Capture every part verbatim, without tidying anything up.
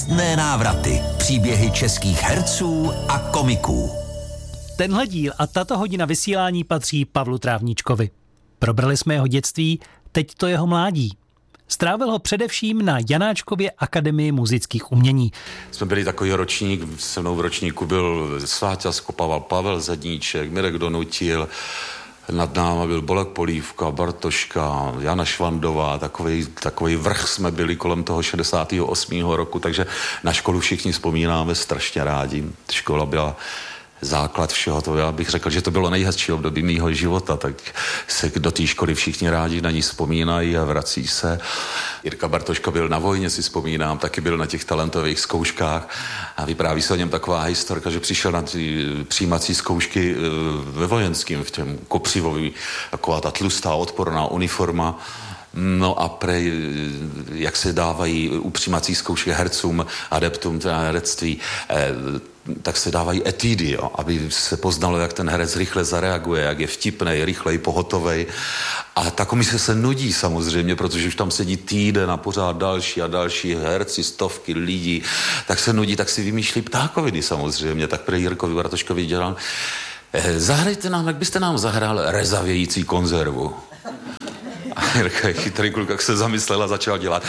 Dné návraty, příběhy českých herců a komiků. Tenhle díl a tato hodina vysílání patří Pavlu Trávníčkovi. Probrali jsme jeho dětství, teď to jeho mládí. Strávil ho především na Janáčkově akademii muzických umění. Jsme byli takový ročník, se mnou v ročníku byl Sváťa Skopaval, Pavel Zedníček, Mirek Donutil, nad náma byl Bolek Polívka, Bartoška, Jana Švandová, takový, takový vrch jsme byli kolem toho šedesátého osmého roku, takže na školu všichni vzpomínáme strašně rádi. Škola byla základ všeho, to já bych řekl, že to bylo nejhezčí období mýho života, tak se do té školy všichni rádi na ní vzpomínají a vrací se. Jirka Bartoška byl na vojně, si vzpomínám, taky byl na těch talentových zkouškách a vypráví se o něm taková historka, že přišel na ty přijímací zkoušky ve vojenským, v těm Kopřivový, taková ta tlustá odporná uniforma. No a prej, jak se dávají u přijímacích zkoušek hercům, adeptům teda herectví, eh, tak se dávají etídy, jo, aby se poznalo, jak ten herec rychle zareaguje, jak je vtipnej, rychlej, pohotovej. A ta komise se nudí samozřejmě, protože už tam sedí týden a pořád další a další herci, stovky lidí, tak se nudí, tak si vymýšlí ptákoviny samozřejmě. Tak prej Jirkovi Bartoškovi dělal, eh, zahrajte nám, jak byste nám zahrál rezavějící konzervu. A Jirka je chytrý kluk, jak se zamyslel a začal dělat.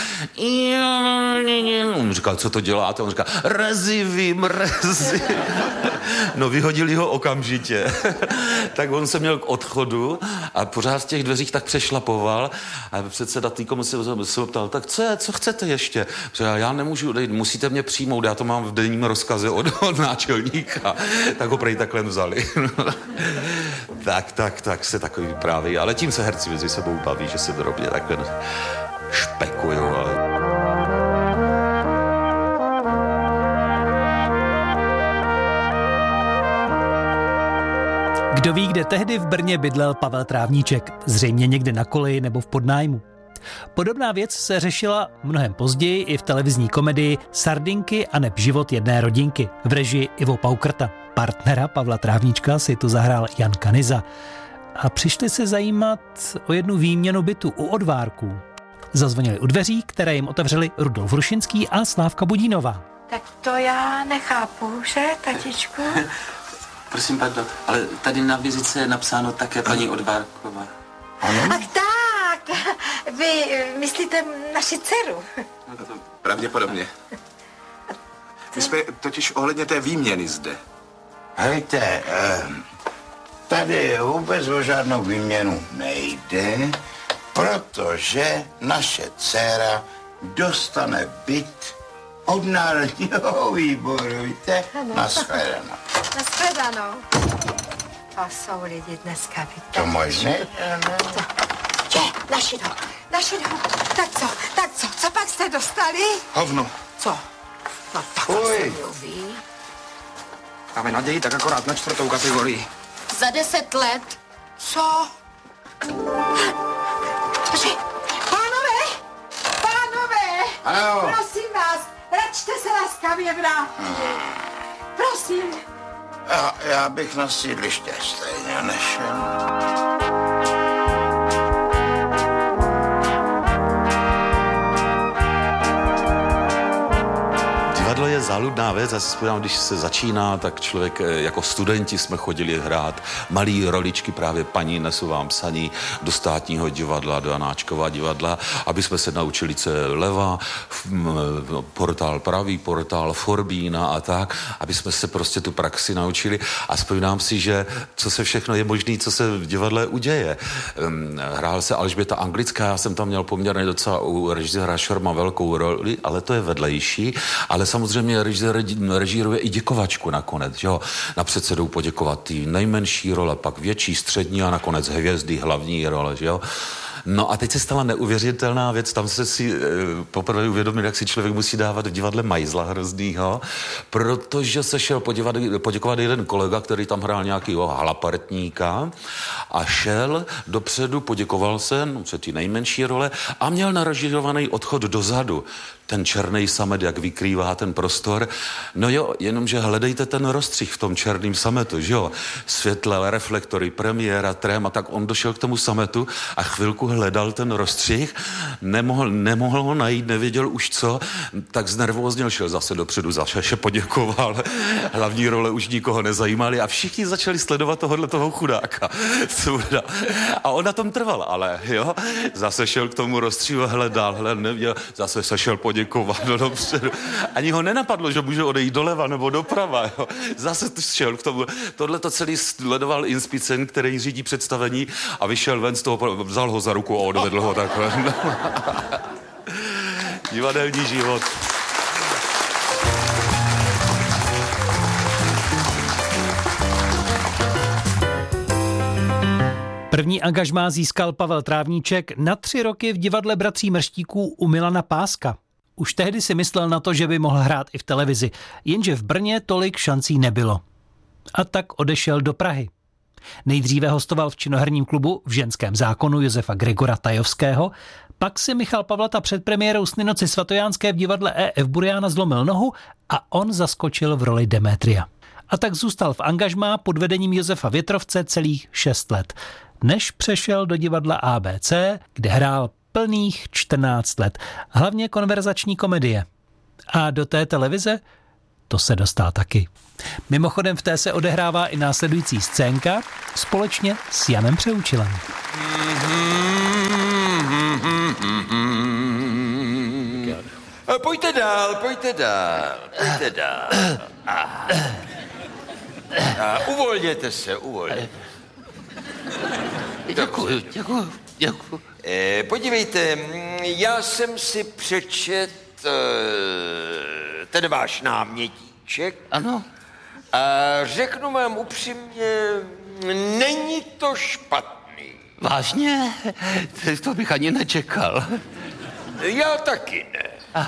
On říkal, co to děláte? On říkal, rezivím, rezivím. No vyhodili ho okamžitě. Tak on se měl k odchodu a pořád v těch dveřích tak přešlapoval a předseda té komise se ptal, tak co, je, co chcete ještě? Říkal, já nemůžu odejít, musíte mě přijmout, já to mám v denním rozkaze od, od náčelníka. Tak ho prej takhle vzali. tak, tak, tak se takový vypráví, ale tím se herci mezi sebou baví, že se drobně takhle špekujou, ale... Kdo ví, kde tehdy v Brně bydlel Pavel Trávníček, zřejmě někde na koleji nebo v podnájmu. Podobná věc se řešila mnohem později i v televizní komedii Sardinky a neb život jedné rodinky v režii Ivo Paukrta. Partnera Pavla Trávníčka si tu zahrál Jan Kanyza. A přišli se zajímat o jednu výměnu bytu u Odvárků. Zazvonili u dveří, které jim otevřeli Rudolf Rušinský a Slávka Budínová. Tak to já nechápu, že, tatičku? Prosím, pardon, ale tady na vizice je napsáno také paní Odvárková. Ano? Ach tak, vy myslíte naši dceru? No to pravděpodobně. My jsme totiž ohledně té výměny zde. Hejte, tady vůbec o žádnou výměnu nejde, protože naše dcera dostane byt od Národního výboru, víte? Nashledanou. Nashledanou. To jsou lidi dneska, víte? To možné? Je, naši dom, naši dom. Tak co, tak co, co pak jste dostali? Hovno. Co? No tak se mluví. Máme naději tak akorát na čtvrtou kategorii. Za deset let. Co? Počkej, pánové, pánové, ano. Prosím vás, račte se laskavě vrátit. Prosím. Já, já bych na sídliště stejně nešel. Divadlo je záludná věc, já si vzpomínám, když se začíná, tak člověk, jako studenti jsme chodili hrát malý roličky, právě Paní nesu vám psaní, do Státního divadla, do Janáčkova divadla, aby jsme se naučili, co je leva, portál pravý, portál Forbína a tak, aby jsme se prostě tu praxi naučili a vzpomínám si, že co se všechno je možné, co se v divadle uděje. Hrál se Alžběta Anglická, já jsem tam měl poměrně docela u režiséra Šorma velkou roli, ale to je vedlejší, ale samozřejmě režisér režíruje i děkovačku nakonec, jo. Na předsedou poděkovat ty nejmenší role, pak větší, střední a nakonec hvězdy, hlavní role, jo. No a teď se stala neuvěřitelná věc, tam se si e, poprvé uvědomil, jak si člověk musí dávat v divadle majzla hroznýho, protože se šel podívat, poděkovat jeden kolega, který tam hrál nějakýho halapartníka a šel dopředu, poděkoval se, no, se ty nejmenší role a měl narežirovaný odchod dozadu. ten černý samet, jak vykrývá ten prostor. No jo, jenomže hledejte ten rozstřih v tom černém sametu, že jo? Světle, reflektory, premiéra, trém a tak on došel k tomu sametu a chvilku hledal ten rozstřih, nemohl, nemohl ho najít, nevěděl už co, tak znervózněl, šel zase dopředu, zase poděkoval. Hlavní role už nikoho nezajímaly a všichni začali sledovat tohohle toho chudáka. A on na tom trval, ale jo, zase šel k tomu rozstřihu, hledal, hledal, nevěděl, zase se šel poděkovat no dopředu. Ani ho nenapadlo, že může odejít doleva nebo doprava, jo. Zase šel k tomu. Tohle to celý sledoval inspicent, který řídí představení a vyšel ven z toho, vzal ho za ruku a odvedl ho takhle. Divadelní život. První angažmá získal Pavel Trávníček na tři roky v divadle Bratří Mrštíků u Milana Páska. Už tehdy si myslel na to, že by mohl hrát i v televizi, jenže v Brně tolik šancí nebylo. A tak odešel do Prahy. Nejdříve hostoval v činoherním klubu v Ženském zákonu Josefa Gregora Tajovského, pak si Michal Pavlata před premiérou Sny Svatojánské v divadle E F Buriana zlomil nohu a on zaskočil v roli Demetria. A tak zůstal v angažmá pod vedením Josefa Větrovce celých šest let, než přešel do divadla A B C, kde hrál plných čtrnáct let, hlavně konverzační komedie. A do té televize to se dostal taky. Mimochodem v té se odehrává i následující scénka společně s Janem Přeúčilem. Pojďte dál, pojďte dál, pojďte dál. A, a uvolněte se, uvolněte. Děkuji, děkuji, děkuji. Eh, podívejte, já jsem si přečet eh, ten váš námětíček. Ano. A řeknu vám upřímně, není to špatný. Vážně? To bych ani nečekal. Já taky ne.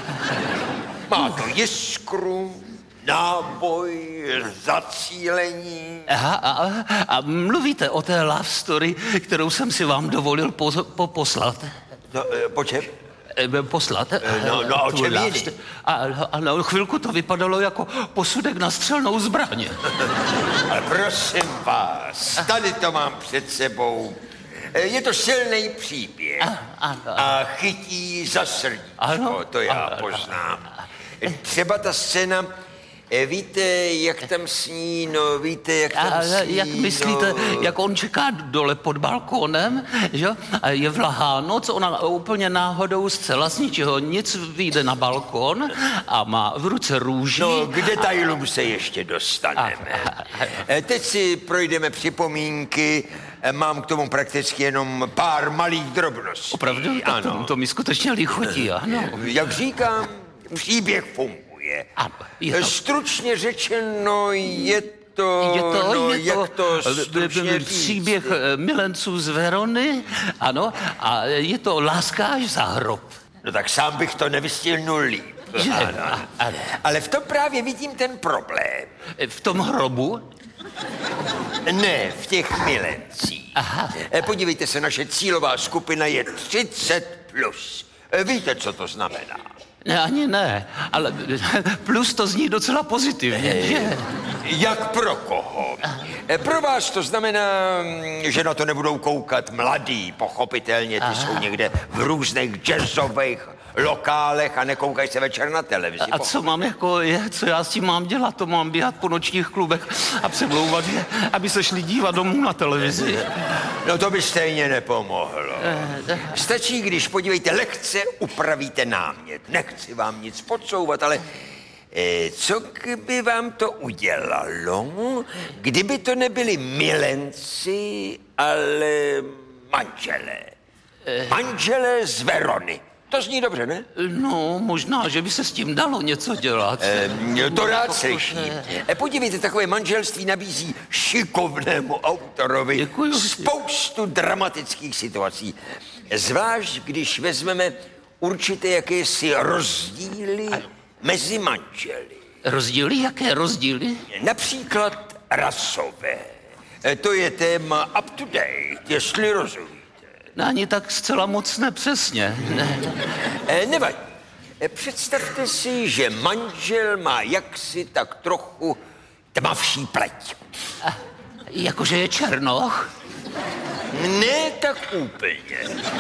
Má to jiskru, náboj, zacílení. Aha, a, a mluvíte o té love story, kterou jsem si vám dovolil po, po, poslat? No, po čem? Poslat? No, no o čem jiný? A, a na chvilku to vypadalo jako posudek na střelnou zbraň. Ale prosím vás, tady to mám před sebou. Je to silný příběh a, a, a, a chytí za srdíčko, ano, to já a, poznám. Třeba ta scéna, víte, jak tam sní, no víte, jak tam a, sní, jak myslíte, no... jak on čeká dole pod balkónem, že? A je vlahá noc, ona úplně náhodou zcela z ničeho nic vyjde na balkón a má v ruce růži. No, k detailům se ještě dostaneme. A, a, a, Teď si projdeme připomínky, mám k tomu prakticky jenom pár malých drobností. Opravdu? Ano. To, to mi skutečně lichotí, ano. Jak říkám, příběh funguje. Ano, je to... Stručně řečeno, je to... Je to, no, je jak to, to stručně příběh říct? milenců z Verony, ano, a je to Láska až za hrob. No tak sám bych to nevystihnul líp. Že? Ano. Ano. Ale v tom právě vidím ten problém. V tom hrobu? Ne, v těch milencích. Aha. Podívejte se, naše cílová skupina je třicet plus. Víte, co to znamená? Ne, ani ne, ale plus to zní docela pozitivně, že? Jak pro koho? Pro vás to znamená, že na to nebudou koukat mladí, pochopitelně, ty Aha. jsou někde v různých jazzových lokálech a nekoukají se večer na televizi. A co mám jako je, co já s tím mám dělat? To mám běhat po nočních klubech a přemlouvat je, aby se šli dívat domů na televizi. No to by stejně nepomohlo. Stačí, když, podívejte, lehce upravíte námět. Nechci vám nic podsouvat, ale eh, co by vám to udělalo, kdyby to nebyli milenci, ale manželé? Manželé z Verony. To zní dobře, ne? No, možná, že by se s tím dalo něco dělat. E, to rád slyším. E, podívejte, takové manželství nabízí šikovnému autorovi Děkuju. spoustu dramatických situací. Zvlášť, když vezmeme určité jakési rozdíly A... mezi manželi. Rozdíly? Jaké rozdíly? Například rasové. E, to je téma up to date, jestli rozumíte. Ani tak zcela moc nepřesně. Ne. E, nevadí. Představte si, že manžel má jaksi tak trochu tmavší pleť. A, jakože je černoch? Ne tak úplně.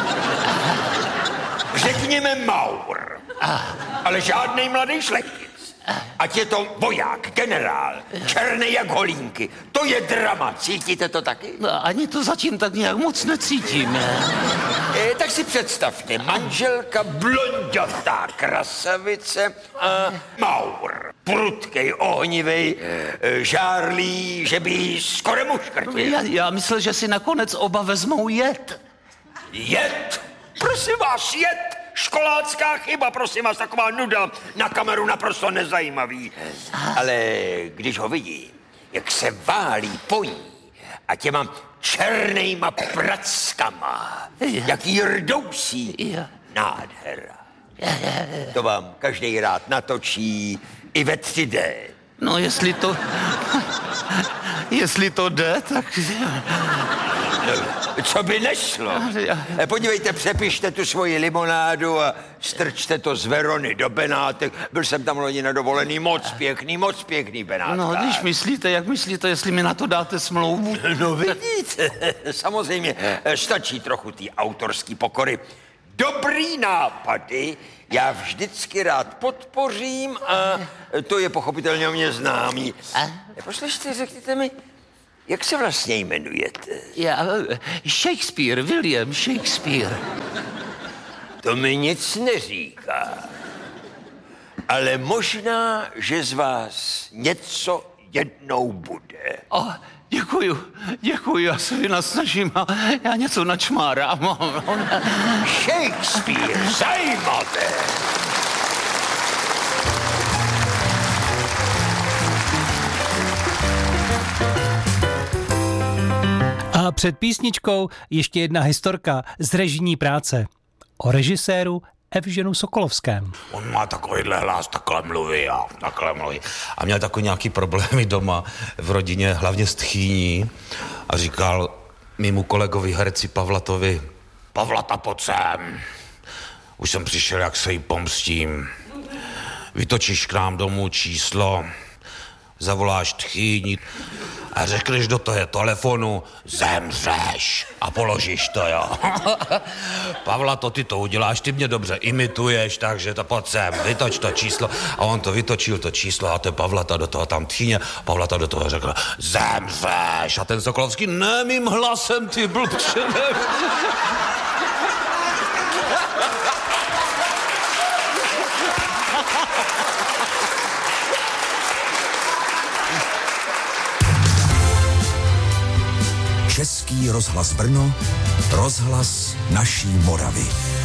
Řekněme Maur. Ale žádnej mladý šlechtic. Ať je to voják, generál, černý jak holínky. To je drama. Cítíte to taky? No, ani to zatím tak nějak moc necítíme. E, tak si představte, manželka blondětá krasavice a Maur. Prudkej, ohnivej, e, žárlí, že by skoro mu škrtil. Já, já myslel, že si nakonec oba vezmou jed. Jed? Prosím vás, jed! Školácká chyba, prosím vás, taková nuda, na kameru naprosto nezajímavý. Ale když ho vidí, jak se válí po ní a těma černejma prackama, jak jí rdousí, nádhera. To vám každý rád natočí i ve tři dé. No, jestli to... jestli to jde, tak... No, co by nešlo? Podívejte, přepište tu svoji limonádu a strčte to z Verony do Benátek. Byl jsem tam loni na dovolený, moc pěkný, moc pěkný Benátek. No, když myslíte, jak myslíte, jestli mi na to dáte smlouvu? No, vidíte, samozřejmě, stačí trochu té autorský pokory. Dobrý nápady já vždycky rád podpořím a to je pochopitelně o mě známý. Poslyšte, řekněte mi, jak se vlastně jmenujete? Já, Shakespeare, William Shakespeare. To mi nic neříká. Ale možná, že z vás něco jednou bude. Oh, děkuju, děkuju, já se vynasnažím a já něco načmárám. Shakespeare, zajímavé. A před písničkou ještě jedna historka z režijní práce o režiséru Evženu Sokolovském. On má takovýhle hlas, takhle mluví a takhle mluví. A měl takový nějaký problémy doma v rodině, hlavně s tchýní. A říkal mému kolegovi herci Pavlatovi: Pavlata, pojď sem. Už jsem přišel, jak se jí pomstím. Vytočíš k nám domů číslo, zavoláš tchýni a řekneš do toho telefonu: zemřeš, a položíš to, jo. Pavla, to ty to uděláš, ty mě dobře imituješ, takže to pojď sem, vytoč to číslo. A on to vytočil, to číslo, a ten Pavlata do toho tam tchýně, Pavlata do toho řekl: zemřeš. A ten Sokolovský: ne, mým hlasem, ty blbče. Český rozhlas Brno, rozhlas naší Moravy.